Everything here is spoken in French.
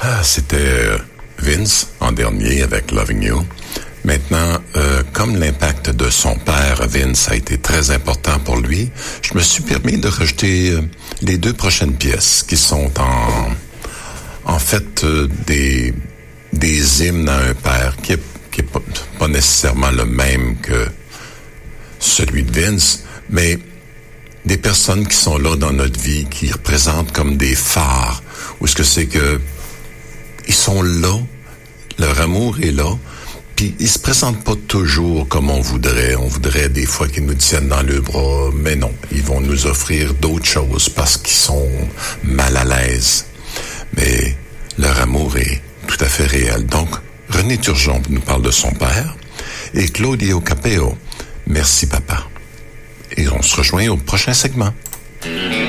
C'était Vince en dernier avec Loving You. Maintenant, comme l'impact de son père, Vince, a été très important pour lui, je me suis permis de rajouter les 2 prochaines pièces qui sont en fait des hymnes à un père qui est pas nécessairement le même que celui de Vince, mais des personnes qui sont là dans notre vie, qui représentent comme des phares. Où est-ce que c'est que ils sont là, leur amour est là, puis ils se présentent pas toujours comme on voudrait. On voudrait des fois qu'ils nous tiennent dans le bras, mais non, ils vont nous offrir d'autres choses parce qu'ils sont mal à l'aise. Mais leur amour est tout à fait réel. Donc, René Turgeon nous parle de son père et Claudio Capeo, merci papa. Et on se rejoint au prochain segment.